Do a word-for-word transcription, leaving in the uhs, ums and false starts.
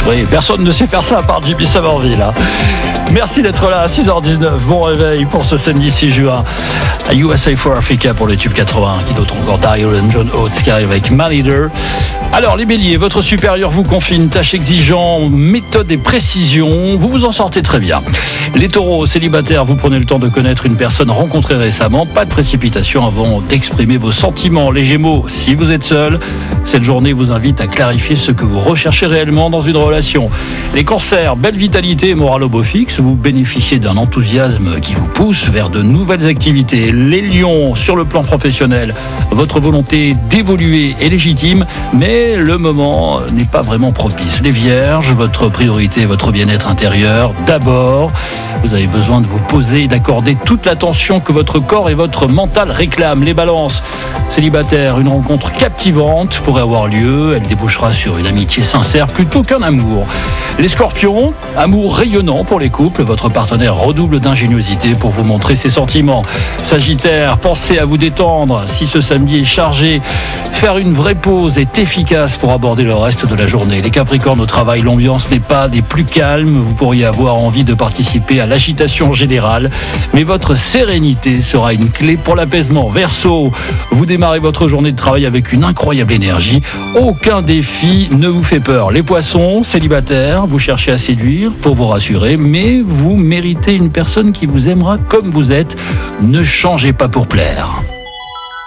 Oui, personne ne sait faire ça à part Jimmy Somerville. Hein. Merci d'être là à six heures dix-neuf. Bon réveil pour ce samedi six juin. À U S A for Africa pour le tube quatre-vingts. Qui d'autre encore? Daryl and John Oates qui arrive avec Man Eater. Alors les béliers, votre supérieur vous confie une tâche exigeante, méthode et précision, vous vous en sortez très bien. Les taureaux célibataires, vous prenez le temps de connaître une personne rencontrée récemment, pas de précipitation avant d'exprimer vos sentiments. Les gémeaux, si vous êtes seul, cette journée vous invite à clarifier ce que vous recherchez réellement dans une relation. Les cancers, belle vitalité et morale au beau fixe, vous bénéficiez d'un enthousiasme qui vous pousse vers de nouvelles activités. Les lions, sur le plan professionnel, votre volonté d'évoluer est légitime, mais le moment n'est pas vraiment propice. Les vierges, votre priorité est votre bien-être intérieur. D'abord, vous avez besoin de vous poser et d'accorder toute l'attention que votre corps et votre mental réclament. Les balances, célibataires, une rencontre captivante pourrait avoir lieu. Elle débouchera sur une amitié sincère plutôt qu'un amour. Les scorpions, amour rayonnant pour les couples. Votre partenaire redouble d'ingéniosité pour vous montrer ses sentiments. Sagittaire, pensez à vous détendre. Si ce samedi est chargé, faire une vraie pause est efficace pour aborder le reste de la journée. Les capricornes, au travail, l'ambiance n'est pas des plus calmes. Vous pourriez avoir envie de participer à l'agitation générale, mais votre sérénité sera une clé pour l'apaisement. Verseau, vous démarrez votre journée de travail avec une incroyable énergie. Aucun défi ne vous fait peur. Les poissons, célibataires, vous cherchez à séduire pour vous rassurer, mais vous méritez une personne qui vous aimera comme vous êtes. Ne changez pas pour plaire.